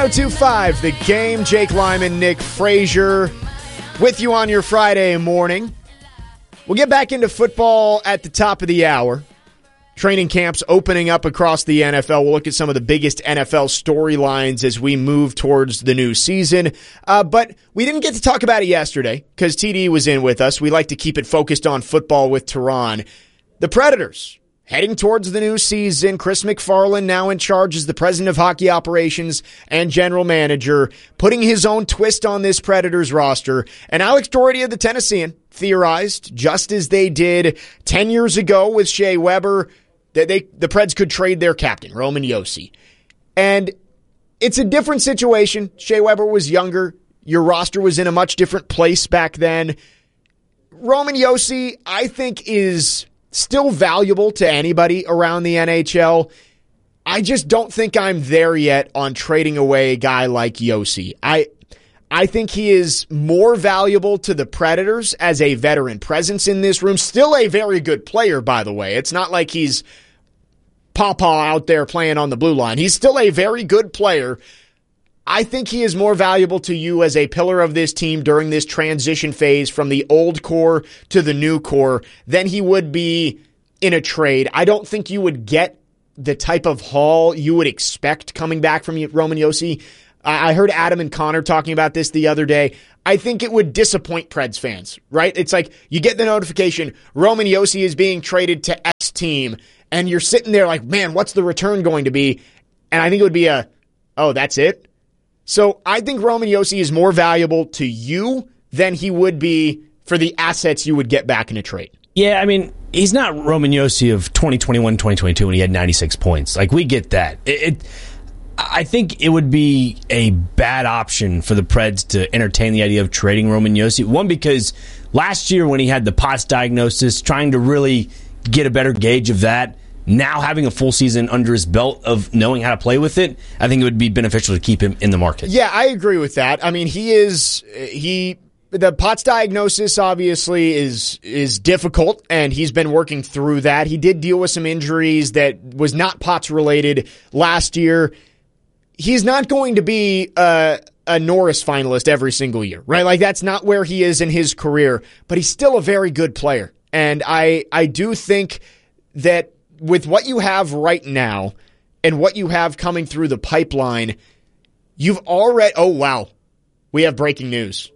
102.5 The Game. Jake Lyman, Nick Frazier with you on your Friday morning. We'll get back into football at the top of the hour. Training camps opening up across the NFL. We'll look at some of the biggest NFL storylines as we move towards the new season. But we didn't get to talk about it yesterday because TD was in with us. We like to keep it focused on football with Tehran. The Predators heading towards the new season. Chris McFarland now in charge as the president of hockey operations and general manager, putting his own twist on this Predators roster. And Alex Doherty of the Tennessean theorized, just as they did 10 years ago with Shea Weber, that the Preds could trade their captain, Roman Josi. And it's a different situation. Shea Weber was younger. Your roster was in a much different place back then. Roman Josi, I think, is still valuable to anybody around the NHL. I just don't think I'm there yet on trading away a guy like Josi. I think he is more valuable to the Predators as a veteran presence in this room. Still a very good player, by the way. It's not like he's Pawpaw out there playing on the blue line. He's still a very good player. I think he is more valuable to you as a pillar of this team during this transition phase from the old core to the new core than he would be in a trade. I don't think you would get the type of haul you would expect coming back from Roman Josi. I heard Adam and Connor talking about this the other day. I think it would disappoint Preds fans, right? It's like you get the notification, Roman Josi is being traded to X team, and you're sitting there like, man, what's the return going to be? And I think it would be oh, that's it? So I think Roman Josi is more valuable to you than he would be for the assets you would get back in a trade. Yeah, I mean, he's not Roman Josi of 2021, 2022 when he had 96 points. Like, we get that. I think it would be a bad option for the Preds to entertain the idea of trading Roman Josi. One, because last year when he had the POTS diagnosis, trying to really get a better gauge of that, now having a full season under his belt of knowing how to play with it, I think it would be beneficial to keep him in the market. Yeah, I agree with that. I mean, the POTS diagnosis obviously is difficult, and he's been working through that. He did deal with some injuries that was not POTS related last year. He's not going to be a Norris finalist every single year, right? Like, that's not where he is in his career, but he's still a very good player. And I do think that with what you have right now and what you have coming through the pipeline, you've already... Oh, wow. We have breaking news.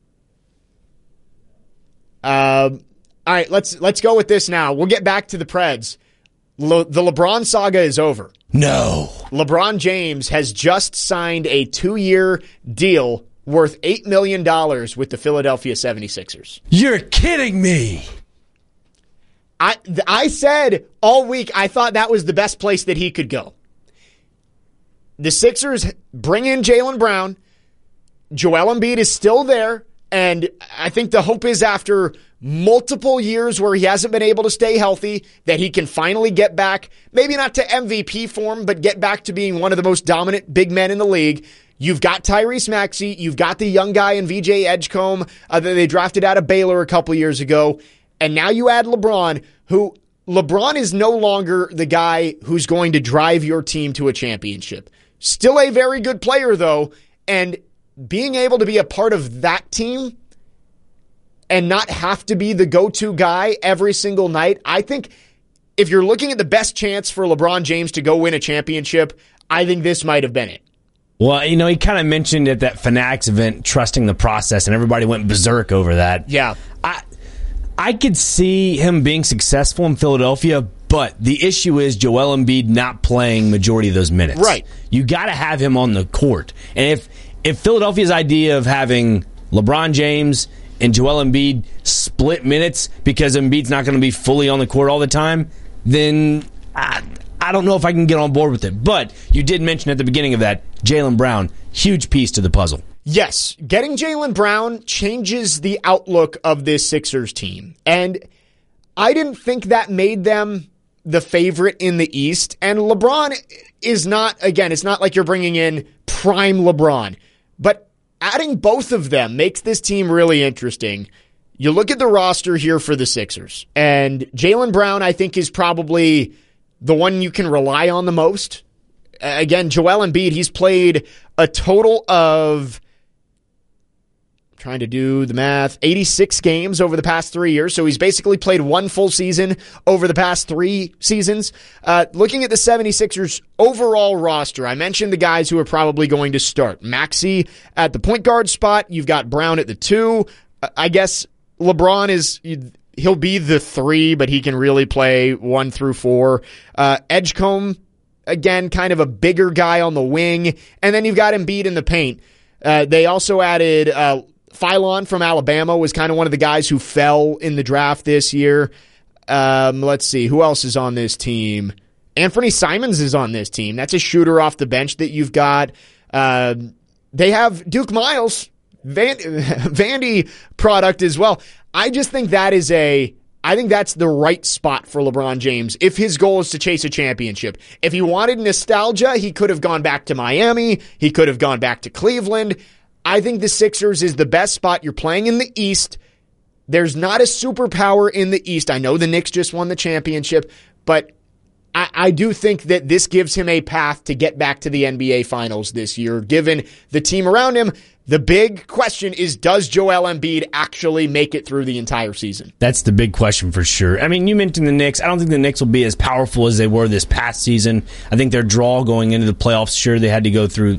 All right, let's go with this now. We'll get back to the Preds. The LeBron saga is over. No. LeBron James has just signed a 2-year deal worth $8 million with the Philadelphia 76ers. You're kidding me. I said all week I thought that was the best place that he could go. The Sixers bring in Jaylen Brown. Joel Embiid is still there. And I think the hope is after multiple years where he hasn't been able to stay healthy, that he can finally get back, maybe not to MVP form, but get back to being one of the most dominant big men in the league. You've got Tyrese Maxey. You've got the young guy in VJ Edgecombe that they drafted out of Baylor a couple years ago. And now you add LeBron, LeBron is no longer the guy who's going to drive your team to a championship. Still a very good player, though, and being able to be a part of that team and not have to be the go-to guy every single night, I think if you're looking at the best chance for LeBron James to go win a championship, I think this might have been it. Well, he kind of mentioned at that Fanatics event trusting the process, and everybody went berserk over that. Yeah. I could see him being successful in Philadelphia, but the issue is Joel Embiid not playing majority of those minutes. Right. You got to have him on the court. And if Philadelphia's idea of having LeBron James and Joel Embiid split minutes because Embiid's not going to be fully on the court all the time, then I don't know if I can get on board with it. But you did mention at the beginning of that, Jaylen Brown, huge piece to the puzzle. Yes, getting Jaylen Brown changes the outlook of this Sixers team. And I didn't think that made them the favorite in the East. And LeBron is not, again, it's not like you're bringing in prime LeBron. But adding both of them makes this team really interesting. You look at the roster here for the Sixers, and Jaylen Brown, I think, is probably the one you can rely on the most. again, Joel Embiid, he's played a total of, trying to do the math, 86 games over the past 3 years. So he's basically played one full season over the past 3 seasons. Looking at the 76ers overall roster, I mentioned the guys who are probably going to start. Maxey at the point guard spot. You've got Brown at the 2. I guess LeBron he'll be the 3, but he can really play 1 through 4. Edgecombe, again, kind of a bigger guy on the wing. And then you've got Embiid in the paint. They also added Philon from Alabama, was kind of one of the guys who fell in the draft this year. Let's see, who else is on this team? Anthony Simons is on this team. That's a shooter off the bench that you've got. They have Duke Miles, Vandy product as well. I just think that's the right spot for LeBron James if his goal is to chase a championship. If he wanted nostalgia, he could have gone back to Miami. He could have gone back to Cleveland. I think the Sixers is the best spot. You're playing in the East. There's not a superpower in the East. I know the Knicks just won the championship, but I do think that this gives him a path to get back to the NBA Finals this year, given the team around him. The big question is, does Joel Embiid actually make it through the entire season? That's the big question for sure. I mean, you mentioned the Knicks. I don't think the Knicks will be as powerful as they were this past season. I think their draw going into the playoffs, sure, they had to go through,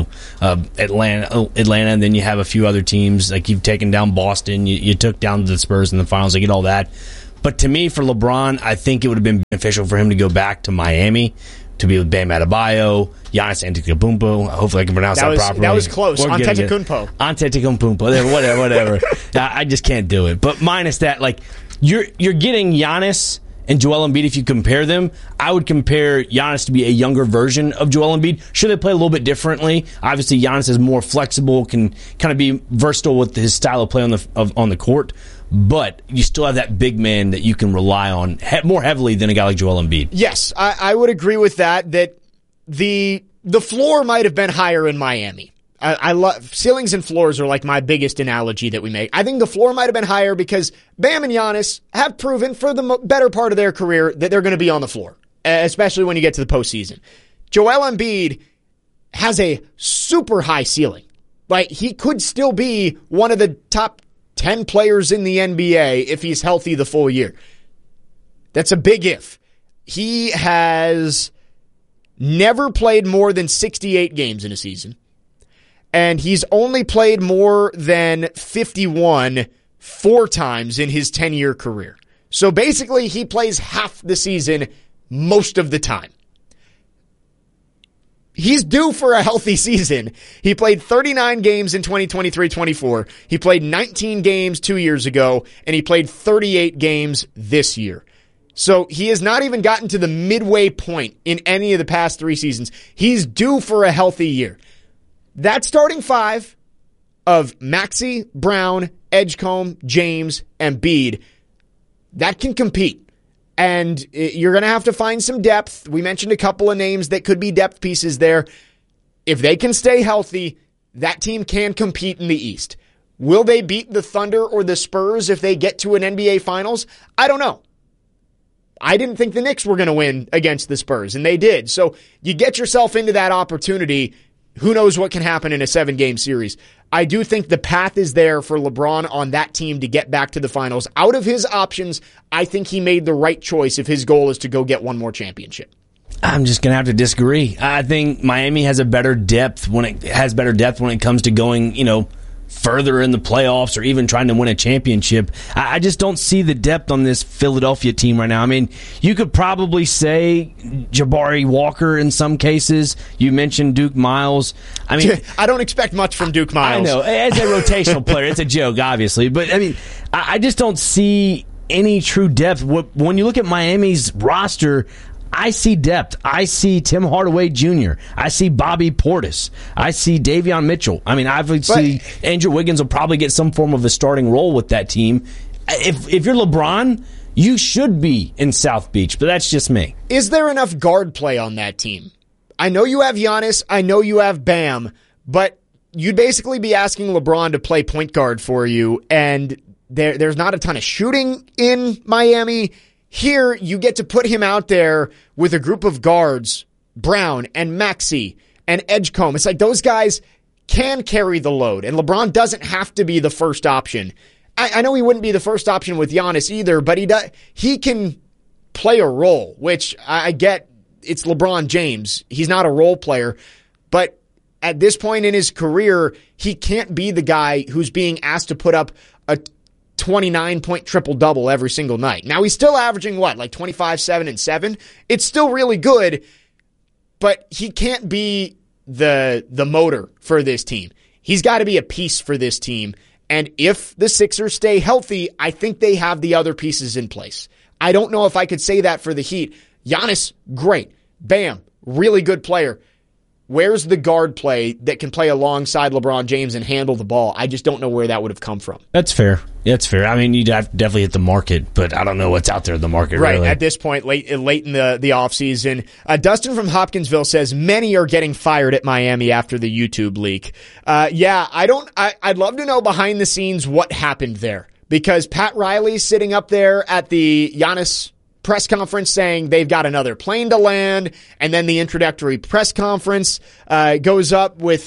Atlanta, and then you have a few other teams. Like, you've taken down Boston. You took down the Spurs in the finals. I get all that. But to me, for LeBron, I think it would have been beneficial for him to go back to Miami, to be with Bam Adebayo, Giannis Antetokounmpo. Hopefully I can pronounce that properly. That was close. Antetokounmpo. Whatever. I just can't do it. But minus that, like, you're getting Giannis and Joel Embiid. If you compare them, I would compare Giannis to be a younger version of Joel Embiid. Sure, they play a little bit differently. Obviously, Giannis is more flexible, can kind of be versatile with his style of play on the court. But you still have that big man that you can rely on more heavily than a guy like Joel Embiid. Yes, I would agree with that. That the floor might have been higher in Miami. I love ceilings and floors are like my biggest analogy that we make. I think the floor might have been higher because Bam and Giannis have proven for the better part of their career that they're going to be on the floor, especially when you get to the postseason. Joel Embiid has a super high ceiling. Like, he could still be one of the top 10 players in the NBA if he's healthy the full year. That's a big if. He has never played more than 68 games in a season, and he's only played more than 51 4 times in his 10-year career. So basically, he plays half the season most of the time. He's due for a healthy season. He played 39 games in 2023-24. He played 19 games 2 years ago, and he played 38 games this year. So he has not even gotten to the midway point in any of the past 3 seasons. He's due for a healthy year. That starting 5 of Maxey, Brown, Edgecombe, James, and Embiid, that can compete. And you're going to have to find some depth. We mentioned a couple of names that could be depth pieces there. If they can stay healthy, that team can compete in the East. Will they beat the Thunder or the Spurs if they get to an NBA Finals? I don't know. I didn't think the Knicks were going to win against the Spurs, and they did. So you get yourself into that opportunity. Who knows what can happen in a 7-game series? I do think the path is there for LeBron on that team to get back to the finals. Out of his options, I think he made the right choice if his goal is to go get one more championship. I'm just going to have to disagree. I think Miami has better depth when it comes to going, further in the playoffs or even trying to win a championship. I just don't see the depth on this Philadelphia team right now. I mean, you could probably say Jabari Walker in some cases. You mentioned Duke Miles. I mean, I don't expect much from Duke Miles. I know. As a rotational player, it's a joke, obviously. But, I mean, I just don't see any true depth. When you look at Miami's roster, I see depth. I see Tim Hardaway Jr. I see Bobby Portis. I see Davion Mitchell. I mean, obviously, Andrew Wiggins will probably get some form of a starting role with that team. If you're LeBron, you should be in South Beach, but that's just me. Is there enough guard play on that team? I know you have Giannis. I know you have Bam, but you'd basically be asking LeBron to play point guard for you, and there's not a ton of shooting in Miami. Here, you get to put him out there with a group of guards Brown and Maxey and Edgecombe. It's like those guys can carry the load, and LeBron doesn't have to be the first option. I know he wouldn't be the first option with Giannis either, but he can play a role, which I get. It's LeBron James. He's not a role player, but at this point in his career, he can't be the guy who's being asked to put up a 29-point triple-double every single night. Now, he's still averaging, like 25, 7, and 7? It's still really good, but he can't be the motor for this team. He's got to be a piece for this team, and if the Sixers stay healthy, I think they have the other pieces in place. I don't know if I could say that for the Heat. Giannis, great. Bam, really good player. Where's the guard play that can play alongside LeBron James and handle the ball? I just don't know where that would have come from. That's fair. That's fair. I mean, you'd have to definitely hit the market, but I don't know what's out there in the market. Right, really. At this point, late in the offseason. Dustin from Hopkinsville says, many are getting fired at Miami after the YouTube leak. I'd love to know behind the scenes what happened there, because Pat Riley's sitting up there at the Giannis press conference saying they've got another plane to land, and then the introductory press conference goes up with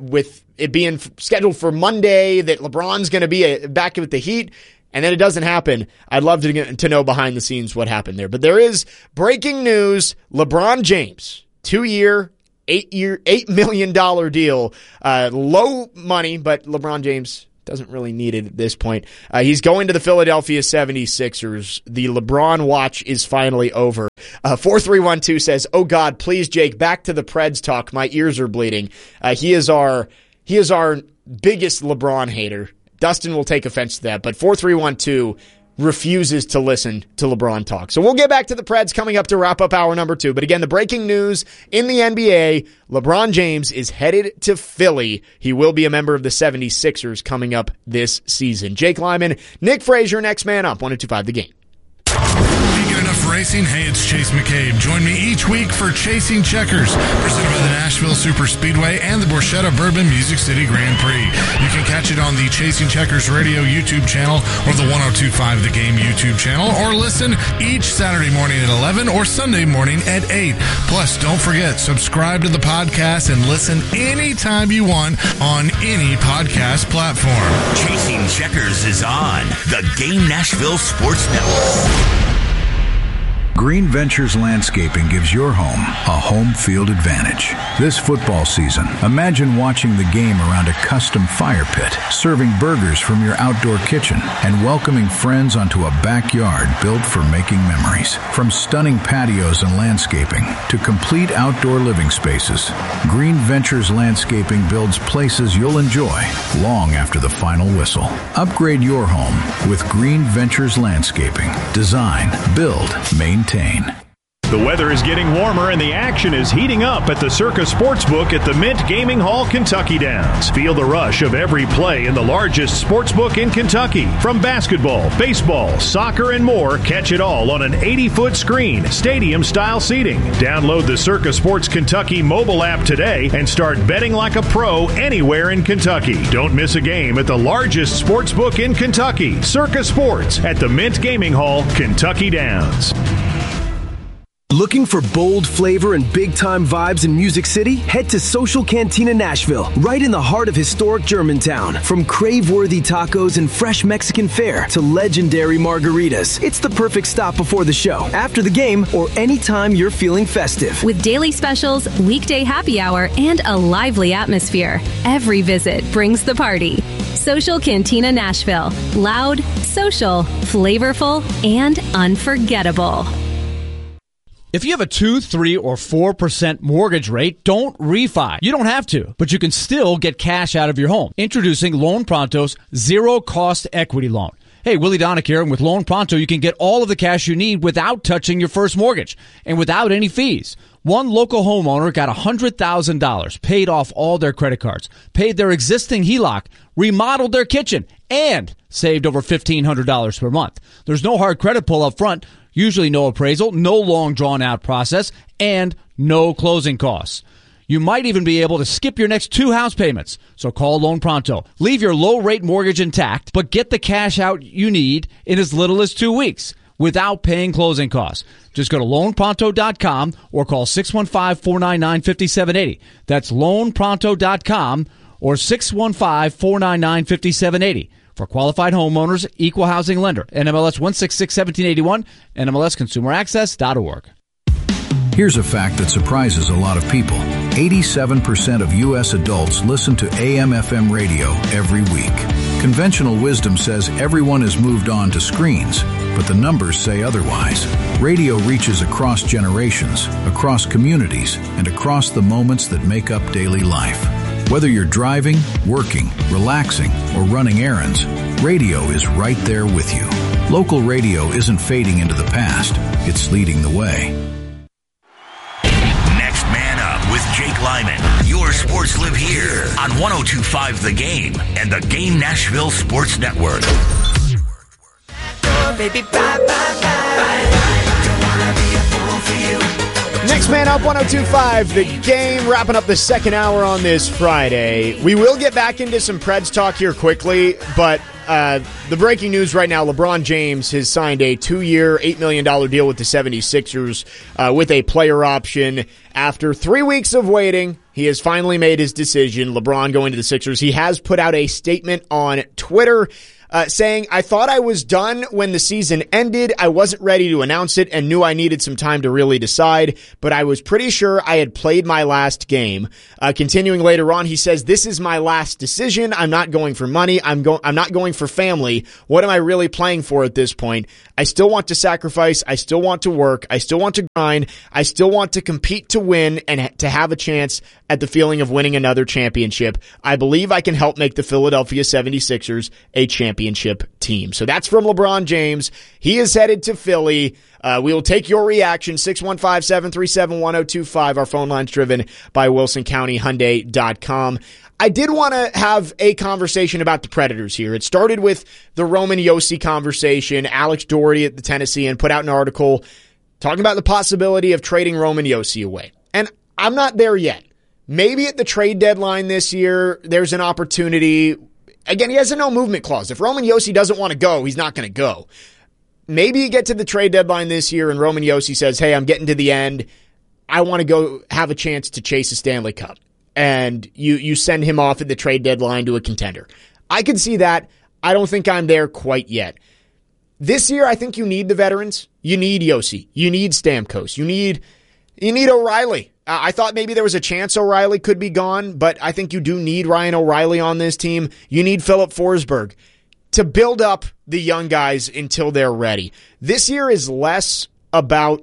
it being scheduled for Monday, that LeBron's going to be back with the Heat, and then it doesn't happen. I'd love to know behind the scenes what happened there. But there is breaking news. LeBron James, 2-year, $8 million deal. Low money, but LeBron James doesn't really need it at this point. He's going to the Philadelphia 76ers. The LeBron watch is finally over. 4312 says, oh God, please, Jake, back to the Preds talk. My ears are bleeding. He is our biggest LeBron hater. Dustin will take offense to that, but 4312 refuses to listen to LeBron talk. So we'll get back to the Preds coming up to wrap up hour number 2. But again, the breaking news in the NBA, LeBron James is headed to Philly. He will be a member of the 76ers coming up this season. Jake Lyman, Nick Frazier, next man up, 102.5 The Game. Enough racing? Hey, it's Chase McCabe. Join me each week for Chasing Checkers, presented by the Nashville Super Speedway and the Borchetta Bourbon Music City Grand Prix. You can catch it on the Chasing Checkers Radio YouTube channel or the 102.5 The Game YouTube channel, or listen each Saturday morning at 11 or Sunday morning at 8. Plus, don't forget, subscribe to the podcast and listen anytime you want on any podcast platform. Chasing Checkers is on the Game Nashville Sports Network. Green Ventures Landscaping gives your home a home field advantage. This football season, imagine watching the game around a custom fire pit, serving burgers from your outdoor kitchen, and welcoming friends onto a backyard built for making memories. From stunning patios and landscaping to complete outdoor living spaces, Green Ventures Landscaping builds places you'll enjoy long after the final whistle. Upgrade your home with Green Ventures Landscaping. Design, build, maintain. The weather is getting warmer and the action is heating up at the Circa Sportsbook at the Mint Gaming Hall, Kentucky Downs. Feel the rush of every play in the largest sportsbook in Kentucky. From basketball, baseball, soccer, and more, catch it all on an 80-foot screen, stadium-style seating. Download the Circa Sports Kentucky mobile app today and start betting like a pro anywhere in Kentucky. Don't miss a game at the largest sportsbook in Kentucky, Circa Sports at the Mint Gaming Hall, Kentucky Downs. Looking for bold flavor and big-time vibes in Music City? Head to Social Cantina Nashville, right in the heart of historic Germantown. From crave-worthy tacos and fresh Mexican fare to legendary margaritas, it's the perfect stop before the show, after the game, or anytime you're feeling festive. With daily specials, weekday happy hour, and a lively atmosphere, every visit brings the party. Social Cantina Nashville. Loud, social, flavorful, and unforgettable. If you have a 2, 3, or 4% mortgage rate, don't refi. You don't have to, but you can still get cash out of your home. Introducing Loan Pronto's zero-cost equity loan. Hey, Willie Donick here, and with Loan Pronto, you can get all of the cash you need without touching your first mortgage and without any fees. One local homeowner got $100,000, paid off all their credit cards, paid their existing HELOC, remodeled their kitchen, and saved over $1,500 per month. There's no hard credit pull up front, usually no appraisal, no long drawn-out process, and no closing costs. You might even be able to skip your next 2 house payments. So call Loan Pronto. Leave your low-rate mortgage intact, but get the cash out you need in as little as 2 weeks. without paying closing costs. Just go to loanpronto.com or call 615-499-5780. That's loanpronto.com or 615-499-5780. For qualified homeowners, equal housing lender. NMLS 1661781, NMLSconsumeraccess.org. Here's a fact that surprises a lot of people. 87% of U.S. adults listen to AM/FM radio every week. Conventional wisdom says everyone has moved on to screens, but the numbers say otherwise. Radio reaches across generations, across communities, and across the moments that make up daily life. Whether you're driving, working, relaxing, or running errands, radio is right there with you. Local radio isn't fading into the past, it's leading the way. Next Man Up with Jake Lyman. Your sports live here on 102.5 The Game and the Game Nashville Sports Network. Next Man Up, 102.5 The Game, wrapping up the second hour on this Friday. We will get back into some Preds talk here quickly, but the breaking news right now, LeBron James has signed a 2-year, $8 million deal with the 76ers with a player option. After 3 weeks of waiting, he has finally made his decision. LeBron going to the Sixers. He has put out a statement on Twitter saying, "I thought I was done when the season ended. I wasn't ready to announce it and knew I needed some time to really decide, but I was pretty sure I had played my last game." Continuing later on, he says, "This is my last decision. I'm not going for money. I'm not going for family. What am I really playing for at this point? I still want to sacrifice. I still want to work. I still want to grind. I still want to compete to win and to have a chance at the feeling of winning another championship. I believe I can help make the Philadelphia 76ers a championship team." So that's from LeBron James. He is headed to Philly. We will take your reaction, 615-737-1025. Our phone line's driven by WilsonCountyHyundai.com. I did want to have a conversation about the Predators here. It started with the Roman Josi conversation. Alex Doherty at the Tennessean put out an article talking about the possibility of trading Roman Josi away. And I'm not there yet. Maybe at the trade deadline this year, there's an opportunity. Again, he has a no-movement clause. If Roman Josi doesn't want to go, he's not going to go. Maybe you get to the trade deadline this year and Roman Josi says, "Hey, I'm getting to the end. I want to go have a chance to chase a Stanley Cup." And you send him off at the trade deadline to a contender. I can see that. I don't think I'm there quite yet. This year, I think you need the veterans. You need Josi. You need Stamkos. You need O'Reilly. I thought maybe there was a chance O'Reilly could be gone, but I think you do need Ryan O'Reilly on this team. You need Philip Forsberg to build up the young guys until they're ready. This year is less about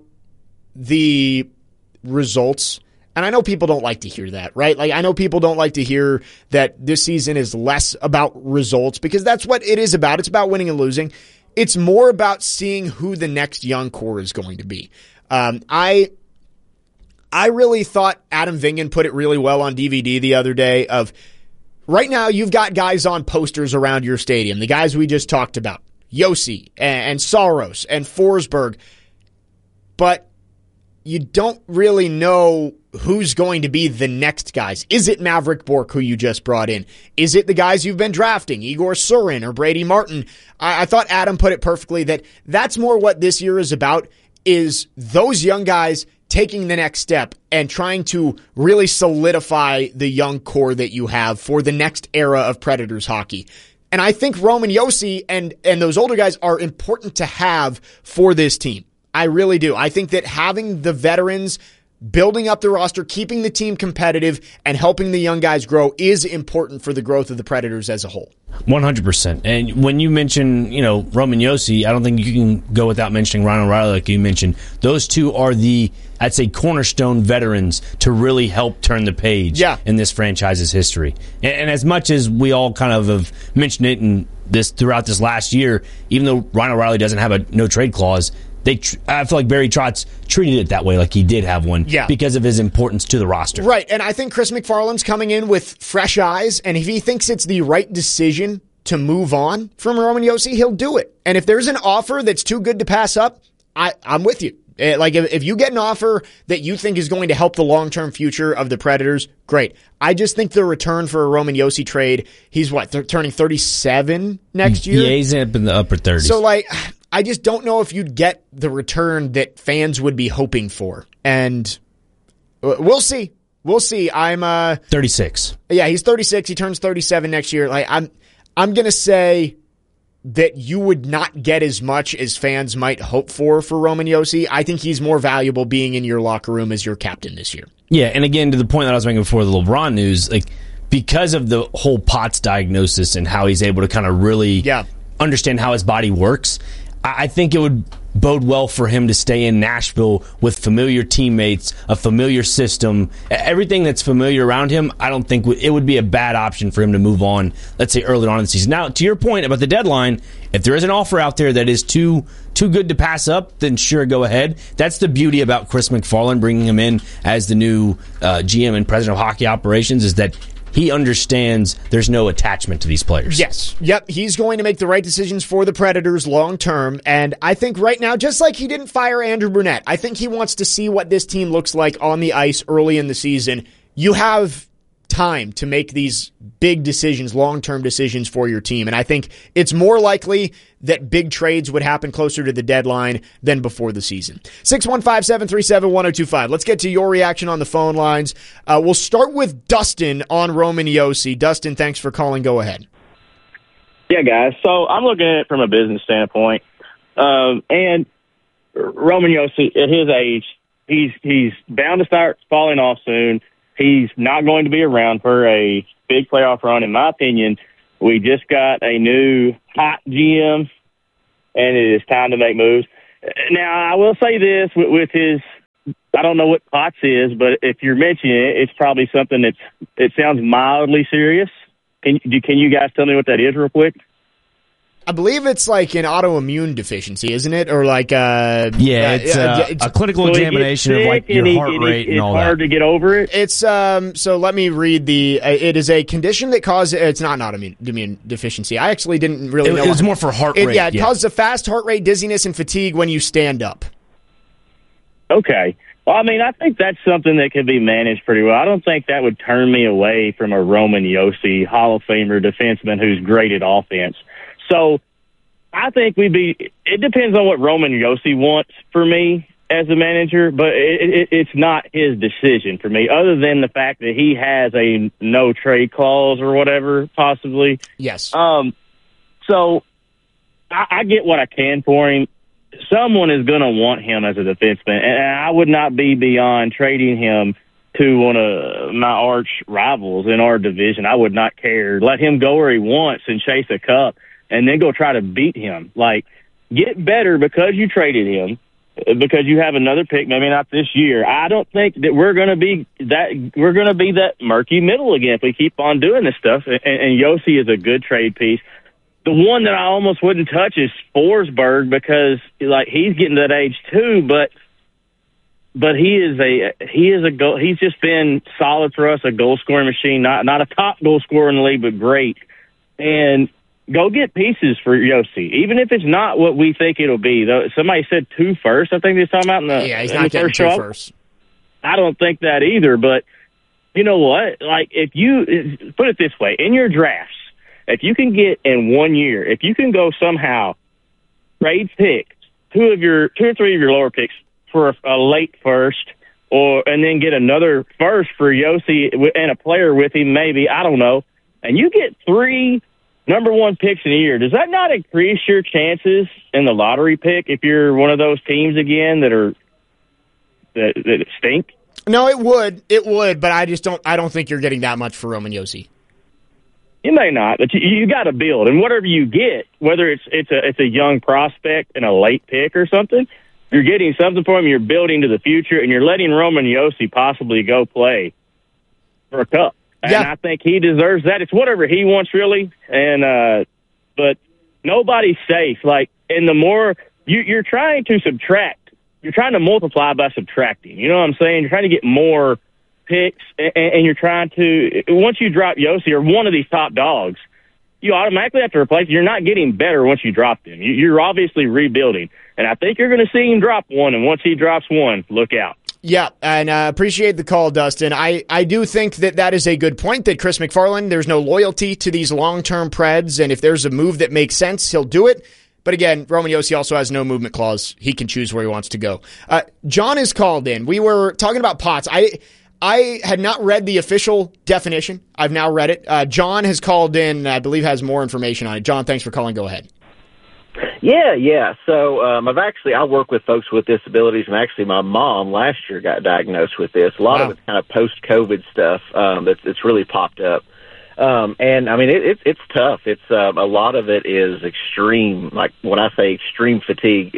the results. And I know people don't like to hear that, right? Like, I know people don't like to hear that this season is less about results because that's what it is about. It's about winning and losing. It's more about seeing who the next young core is going to be. I really thought Adam Vingan put it really well on DVD the other day of right now you've got guys on posters around your stadium, the guys we just talked about, Josi and Saros and Forsberg, but you don't really know who's going to be the next guys. Is it Maverick Bourque, who you just brought in? Is it the guys you've been drafting, Igor Surin or Brady Martin? I thought Adam put it perfectly that that's more what this year is about, is those young guys taking the next step and trying to really solidify the young core that you have for the next era of Predators hockey. And I think Roman Josi and those older guys are important to have for this team. I really do. I think that having the veterans building up the roster, keeping the team competitive, and helping the young guys grow is important for the growth of the Predators as a whole. 100%. And when you mention, Roman Josi, I don't think you can go without mentioning Ryan O'Reilly, like you mentioned. Those two are the, I'd say, cornerstone veterans to really help turn the page in this franchise's history. And as much as we all kind of have mentioned it in this throughout this last year, even though Ryan O'Reilly doesn't have a no-trade clause, I feel like Barry Trotz treated it that way, like he did have one, because of his importance to the roster. Right, and I think Chris McFarland's coming in with fresh eyes, and if he thinks it's the right decision to move on from Roman Josi, he'll do it. And if there's an offer that's too good to pass up, I'm with you. Like, if you get an offer that you think is going to help the long-term future of the Predators, great. I just think the return for a Roman Josi trade, he's turning 37 next year? Yeah, he's up in the upper 30s. So, I just don't know if you'd get the return that fans would be hoping for. And we'll see. We'll see. I'm 36. Yeah, he's 36. He turns 37 next year. Like I'm going to say that you would not get as much as fans might hope for Roman Josi. I think he's more valuable being in your locker room as your captain this year. Yeah, and again, to the point that I was making before the LeBron news, like because of the whole POTS diagnosis and how he's able to kind of really understand how his body works, I think it would bode well for him to stay in Nashville with familiar teammates, a familiar system, everything that's familiar around him. I don't think it would be a bad option for him to move on, let's say, earlier on in the season. Now, to your point about the deadline, if there is an offer out there that is too good to pass up, then sure, go ahead. That's the beauty about Chris McFarland bringing him in as the new GM and president of hockey operations, is that he understands there's no attachment to these players. Yes. Yep. He's going to make the right decisions for the Predators long term. And I think right now, just like he didn't fire Andrew Brunette, I think he wants to see what this team looks like on the ice early in the season. You have time to make these big decisions, long-term decisions for your team. And I think it's more likely that big trades would happen closer to the deadline than before the season. 615-737-1025. Let's get to your reaction on the phone lines. We'll start with Dustin on Roman Josi. Dustin, thanks for calling. Go ahead. Yeah, guys. So I'm looking at it from a business standpoint. And Roman Josi, at his age, he's bound to start falling off soon. He's not going to be around for a big playoff run, in my opinion. We just got a new hot GM, and it is time to make moves. Now, I will say this with his, I don't know what POTS is, but if you're mentioning it, it's probably something it sounds mildly serious. Can you guys tell me what that is real quick? I believe it's like an autoimmune deficiency, isn't it? Or like it's a clinical examination of like your heart rate and all that. It's hard to get over it. It's so let me read it is a condition that causes, it's not an autoimmune deficiency. I actually didn't really know. It was more for heart rate. It causes a fast heart rate, dizziness, and fatigue when you stand up. Okay. Well, I mean, I think that's something that could be managed pretty well. I don't think that would turn me away from a Roman Josi, Hall of Famer defenseman who's great at offense. So I think it depends on what Roman Josi wants for me as a manager, but it's not his decision for me, other than the fact that he has a no trade clause or whatever, possibly. Yes. So I get what I can for him. Someone is going to want him as a defenseman, and I would not be beyond trading him to one of my arch rivals in our division. I would not care. Let him go where he wants and chase a cup, and then go try to beat him. Like, get better because you traded him, because you have another pick, maybe not this year. I don't think that we're going to be that murky middle again if we keep on doing this stuff. And Josi is a good trade piece. The one that I almost wouldn't touch is Forsberg, because like he's getting to that age too, but he's just been solid for us, a goal scoring machine, not a top goal scorer in the league, but great. And go get pieces for Josi, even if it's not what we think it'll be. Though somebody said 2 firsts, I think they're talking about he's not getting 2 firsts. I don't think that either. But you know what? Like, if you put it this way, in your drafts, if you can get in 1 year, if you can go somehow trade picks, 2 or 3 of your lower picks for a late first, and then get another first for Josi and a player with him, maybe, I don't know, and you get 3 number 1 picks in a year, does that not increase your chances in the lottery pick if you're one of those teams again that stink? No, it would, but I don't think you're getting that much for Roman Josi. You may not, but you got to build, and whatever you get, whether it's a young prospect and a late pick or something, you're getting something for him. You're building to the future, and you're letting Roman Josi possibly go play for a cup. And I think he deserves that. It's whatever he wants, really. And but nobody's safe. Like, and the more you're trying to subtract, you're trying to multiply by subtracting. You know what I'm saying? You're trying to get more picks, and you're trying to, once you drop Josi or one of these top dogs, you automatically have to replace. You're not getting better once you drop them. You're obviously rebuilding. And I think you're going to see him drop one. And once he drops one, look out. Yeah, and appreciate the call, Dustin. I do think that is a good point, that Chris McFarland, there's no loyalty to these long-term Preds, and if there's a move that makes sense, he'll do it. But again, Roman Josi also has no movement clause. He can choose where he wants to go. John is called in. We were talking about POTS. I had not read the official definition. I've now read it. John has called in, I believe has more information on it. John, thanks for calling. Go ahead. Yeah. So I work with folks with disabilities, and actually my mom last year got diagnosed with this. A lot of it's kind of post-COVID stuff that's really popped up. And I mean, it's tough. It's a lot of it is extreme. Like when I say extreme fatigue.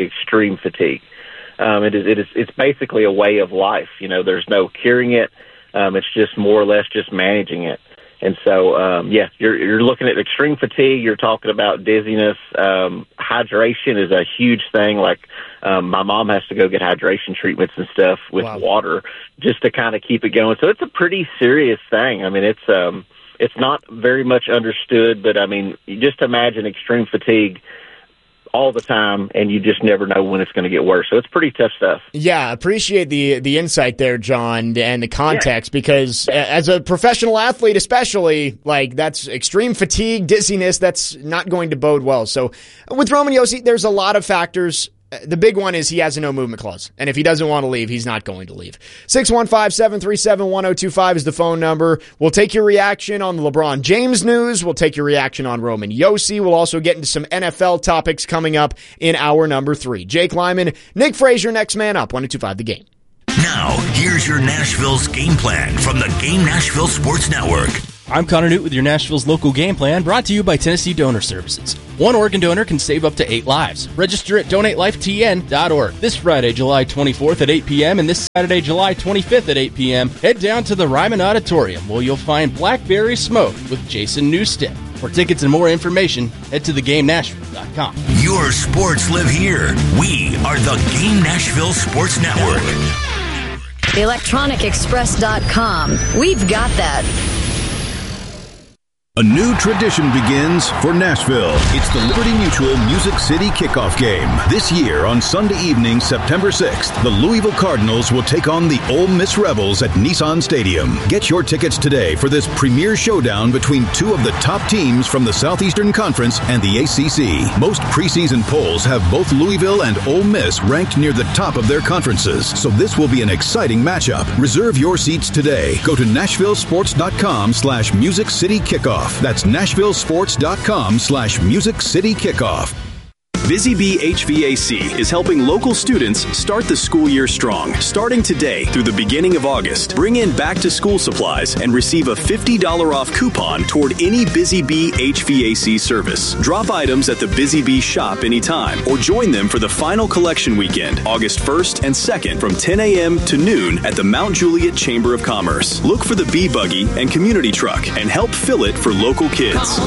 It's basically a way of life. There's no curing it. It's just more or less just managing it. And so, you're looking at extreme fatigue. You're talking about dizziness. Hydration is a huge thing. Like, my mom has to go get hydration treatments and stuff with water just to kind of keep it going. So it's a pretty serious thing. I mean, it's not very much understood, but I mean, you just imagine extreme fatigue all the time, and you just never know when it's going to get worse. So it's pretty tough stuff. Yeah, appreciate the insight there, John, and the context, because as a professional athlete especially, like, that's extreme fatigue, dizziness, that's not going to bode well. So with Roman Josi, there's a lot of factors. The big one is he has a no movement clause, and if he doesn't want to leave, he's not going to leave. 615-737-1025 is the phone number. We'll take your reaction on the LeBron James news. We'll take your reaction on Roman Josi. We'll also get into some NFL topics coming up in hour number 3. Jake Lyman, Nick Frazier, next man up, 102.5 The Game. Now, here's your Nashville's game plan from the Game Nashville Sports Network. I'm Connor Newt with your Nashville's local game plan, brought to you by Tennessee Donor Services. One organ donor can save up to 8 lives. Register at DonateLifeTN.org. This Friday, July 24th at 8 p.m. and this Saturday, July 25th at 8 p.m., head down to the Ryman Auditorium, where you'll find Blackberry Smoke with Jason Newstead. For tickets and more information, head to theGameNashville.com. Your sports live here. We are the Game Nashville Sports Network. ElectronicExpress.com. We've got that. A new tradition begins for Nashville. It's the Liberty Mutual Music City Kickoff Game. This year, on Sunday evening, September 6th, the Louisville Cardinals will take on the Ole Miss Rebels at Nissan Stadium. Get your tickets today for this premier showdown between two of the top teams from the Southeastern Conference and the ACC. Most preseason polls have both Louisville and Ole Miss ranked near the top of their conferences, so this will be an exciting matchup. Reserve your seats today. Go to NashvilleSports.com/Music City Kickoff. That's NashvilleSports.com/Music City Kickoff. Busy Bee HVAC is helping local students start the school year strong. Starting today through the beginning of August, bring in back-to-school supplies and receive a $50 off coupon toward any Busy Bee HVAC service. Drop items at the Busy Bee shop anytime or join them for the final collection weekend, August 1st and 2nd from 10 a.m. to noon at the Mount Juliet Chamber of Commerce. Look for the Bee Buggy and Community Truck and help fill it for local kids. Call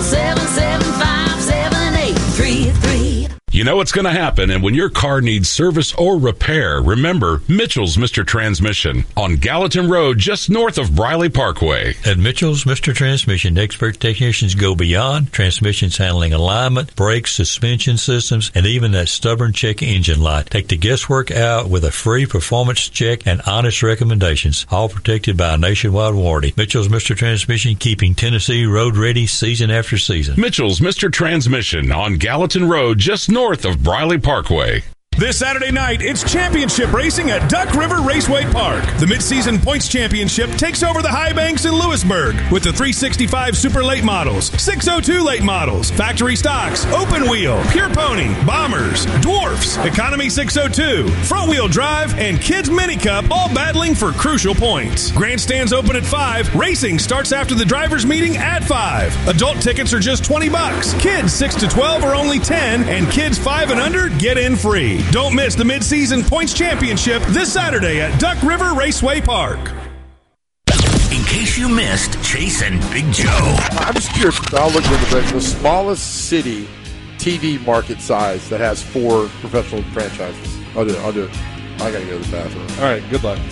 775-7833. You know what's going to happen, and when your car needs service or repair, remember Mitchell's Mr. Transmission on Gallatin Road, just north of Briley Parkway. At Mitchell's Mr. Transmission, expert technicians go beyond transmissions handling alignment, brakes, suspension systems, and even that stubborn check engine light. Take the guesswork out with a free performance check and honest recommendations, all protected by a nationwide warranty. Mitchell's Mr. Transmission, keeping Tennessee road ready season after season. Mitchell's Mr. Transmission on Gallatin Road, just north of Briley Parkway. This Saturday night, it's championship racing at Duck River Raceway Park. The Mid-Season Points Championship takes over the High Banks in Lewisburg with the 365 Super Late Models, 602 Late Models, Factory Stocks, Open Wheel, Pure Pony, Bombers, Dwarfs, Economy 602, Front Wheel Drive, and Kids Mini Cup, all battling for crucial points. Grandstands open at 5. Racing starts after the drivers' meeting at 5. Adult tickets are just $20. Kids 6 to 12 are only 10, and kids 5 and under get in free. Don't miss the Mid-Season Points Championship this Saturday at Duck River Raceway Park. In case you missed Chase and Big Joe. I'm just curious. I'll look at the smallest city TV market size that has 4 professional franchises. I'll do it. I got to go to the bathroom. All right, good luck.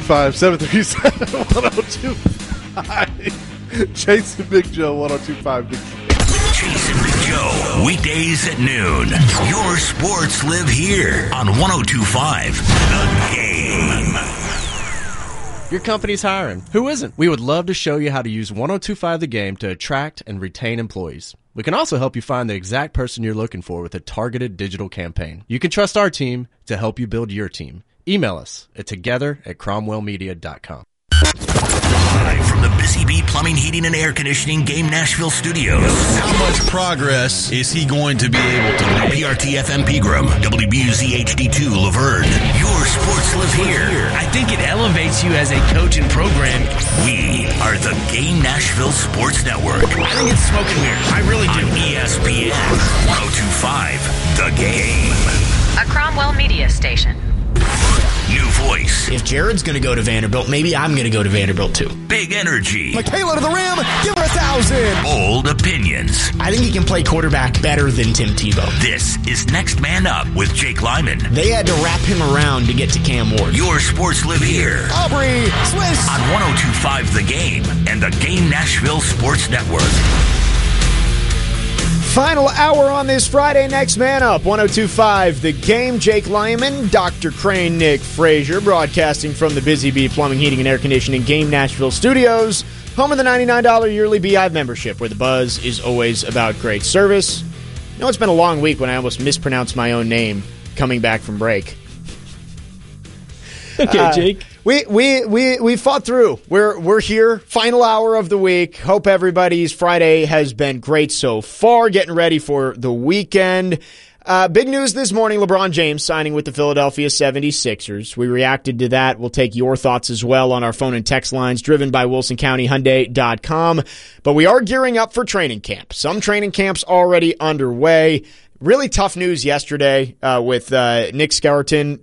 615-737-1025. Chase and Big Joe, 102.5 Big Joe. Chase and Big Joe, weekdays at noon. Your sports live here on 102.5 The Game. Your company's hiring. Who isn't? We would love to show you how to use 1025 The Game to attract and retain employees. We can also help you find the exact person you're looking for with a targeted digital campaign. You can trust our team to help you build your team. Email us at together@cromwellmedia.com. Live from the Busy Bee Plumbing, Heating, and Air Conditioning Game Nashville Studios. How much progress is he going to be able to make? PRT FM Pegram, WBUZ HD2 Laverne. Your sports live here. I think it elevates you as a coach and program. We are the Game Nashville Sports Network. I think it's smoking weird. I really do. On ESPN 1025 The Game. A Cromwell Media station. New voice. If Jared's going to go to Vanderbilt, maybe I'm going to go to Vanderbilt too. Big energy. Michaela to the rim. Give her 1,000. Bold opinions. I think he can play quarterback better than Tim Tebow. This is Next Man Up with Jake Lyman. They had to wrap him around to get to Cam Ward. Your sports live here. Aubrey Swiss. On 1025 The Game and the Game Nashville Sports Network. Final hour on this Friday, Next Man Up, 1025 The Game. Jake Lyman, Dr. Crane, Nick Frazier, broadcasting from the Busy Bee Plumbing, Heating, and Air Conditioning Game Nashville Studios, home of the $99 yearly Beehive membership, where the buzz is always about great service. You know, it's been a long week when I almost mispronounced my own name coming back from break. Okay, Jake. We fought through. We're here. Final hour of the week. Hope everybody's Friday has been great so far. Getting ready for the weekend. Big news this morning, LeBron James signing with the Philadelphia 76ers. We reacted to that. We'll take your thoughts as well on our phone and text lines driven by WilsonCountyHyundai.com. But we are gearing up for training camp. Some training camps already underway. Really tough news yesterday with Nick Skorton,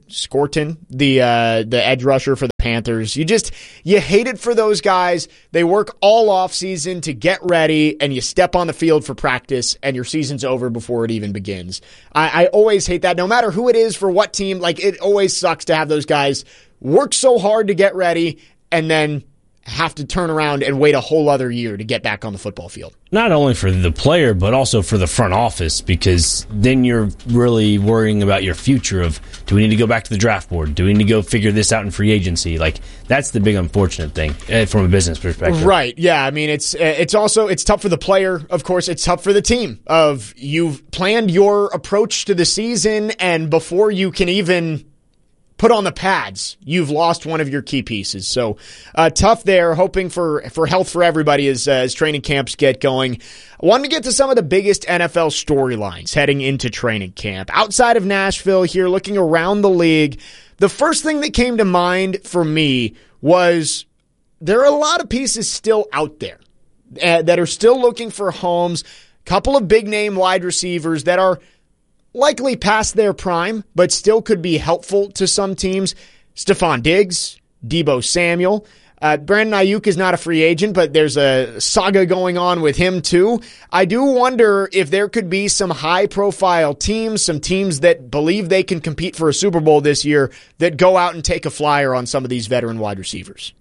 the edge rusher for the Panthers. You hate it for those guys. They work all off season to get ready, and you step on the field for practice, and your season's over before it even begins. I always hate that, no matter who it is for what team. Like, it always sucks to have those guys work so hard to get ready and then have to turn around and wait a whole other year to get back on the football field. Not only for the player, but also for the front office, because then you're really worrying about your future of, do we need to go back to the draft board? Do we need to go figure this out in free agency? Like, that's the big unfortunate thing from a business perspective. Right. Yeah. I mean, it's tough for the player. Of course, it's tough for the team. You've planned your approach to the season, and before you can even put on the pads, you've lost one of your key pieces. So tough there. Hoping for health for everybody as training camps get going. I wanted to get to some of the biggest NFL storylines heading into training camp. Outside of Nashville here, looking around the league, the first thing that came to mind for me was there are a lot of pieces still out there that are still looking for homes. A couple of big-name wide receivers that are likely past their prime, but still could be helpful to some teams. Stephon Diggs, Deebo Samuel. Brandon Ayuk is not a free agent, but there's a saga going on with him too. I do wonder if there could be some high-profile teams, some teams that believe they can compete for a Super Bowl this year, that go out and take a flyer on some of these veteran wide receivers.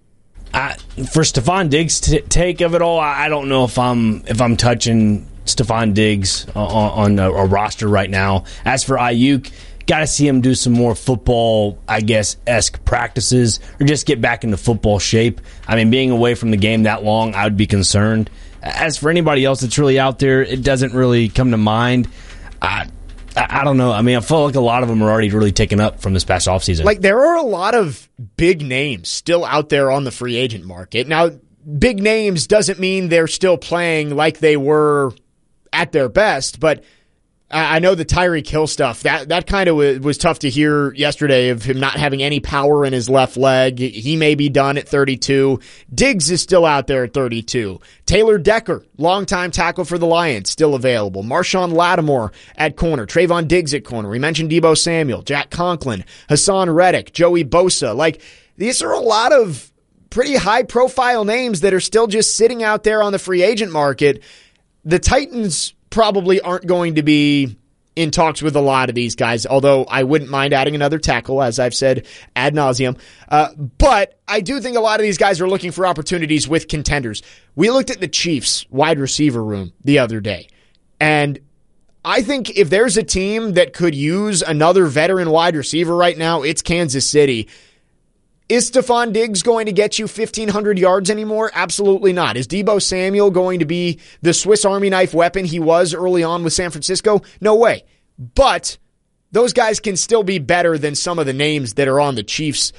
For Stephon Diggs' take of it all, I don't know if I'm touching Stephon Diggs on a roster right now. As for Ayuk, got to see him do some more football, I guess, esque practices, or just get back into football shape. I mean, being away from the game that long, I would be concerned. As for anybody else that's really out there, it doesn't really come to mind. I don't know. I mean, I feel like a lot of them are already really taken up from this past offseason. Like, there are a lot of big names still out there on the free agent market. Now, big names doesn't mean they're still playing like they were at their best, but I know the Tyreek Hill stuff, that kind of was tough to hear yesterday, of him not having any power in his left leg. He may be done at 32. Diggs is still out there at 32. Taylor Decker, longtime tackle for the Lions, still available. Marshawn Lattimore at corner. Trayvon Diggs at corner. We mentioned Deebo Samuel, Jack Conklin, Hassan Reddick, Joey Bosa. Like, these are a lot of pretty high-profile names that are still just sitting out there on the free agent market. The Titans probably aren't going to be in talks with a lot of these guys, although I wouldn't mind adding another tackle, as I've said ad nauseum. But I do think a lot of these guys are looking for opportunities with contenders. We looked at the Chiefs' wide receiver room the other day, and I think if there's a team that could use another veteran wide receiver right now, it's Kansas City. Is Stephon Diggs going to get you 1,500 yards anymore? Absolutely not. Is Deebo Samuel going to be the Swiss Army knife weapon he was early on with San Francisco? No way. But those guys can still be better than some of the names that are on the Chiefs'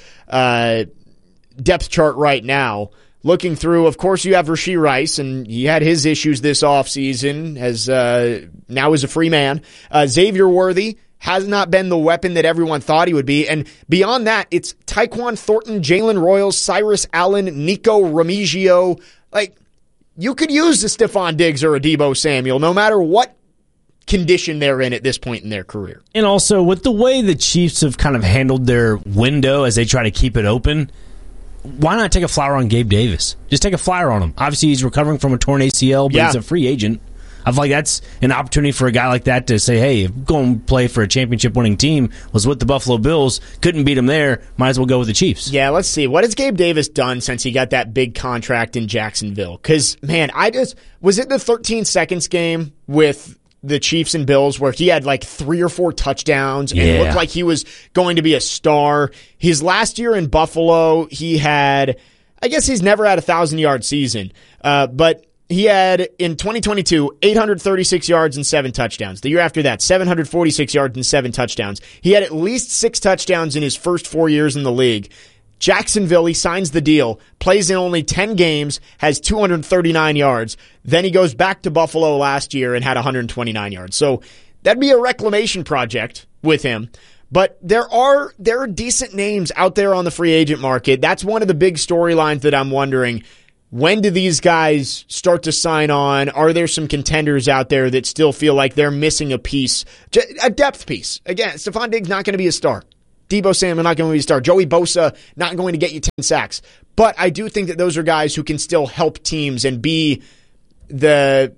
depth chart right now. Looking through, of course, you have Rashee Rice, and he had his issues this offseason as now is a free man. Xavier Worthy has not been the weapon that everyone thought he would be. And beyond that, it's Tyquan Thornton, Jalen Royals, Cyrus Allen, Nico Remigio. Like, you could use a Stephon Diggs or a Deebo Samuel, no matter what condition they're in at this point in their career. And also, with the way the Chiefs have kind of handled their window as they try to keep it open, why not take a flyer on Gabe Davis? Just take a flyer on him. Obviously, he's recovering from a torn ACL, but he's a free agent. I feel like that's an opportunity for a guy like that to say, hey, go and play for a championship-winning team, was with the Buffalo Bills, couldn't beat him there, might as well go with the Chiefs. Yeah, let's see. What has Gabe Davis done since he got that big contract in Jacksonville? Because, man, was it the 13 seconds game with the Chiefs and Bills where he had like 3 or 4 touchdowns and looked like he was going to be a star? His last year in Buffalo, he had, I guess he's never had a 1,000-yard season, but he had, in 2022, 836 yards and 7 touchdowns. The year after that, 746 yards and 7 touchdowns. He had at least 6 touchdowns in his first 4 years in the league. Jacksonville, he signs the deal, plays in only 10 games, has 239 yards. Then he goes back to Buffalo last year and had 129 yards. So that'd be a reclamation project with him. But there are decent names out there on the free agent market. That's one of the big storylines that I'm wondering. When do these guys start to sign on? Are there some contenders out there that still feel like they're missing a piece, a depth piece? Again, Stephon Diggs not going to be a star. Deebo Samuel not going to be a star. Joey Bosa not going to get you 10 sacks. But I do think that those are guys who can still help teams and be the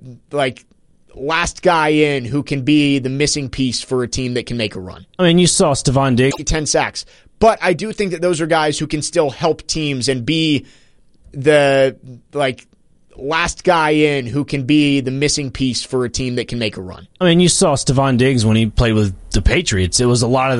last guy in who can be the missing piece for a team that can make a run. I mean, you saw Stephon Diggs 10 sacks. But I do think that those are guys who can still help teams and be the last guy in who can be the missing piece for a team that can make a run. I mean, you saw Stephon Diggs when he played with the Patriots. It was a lot of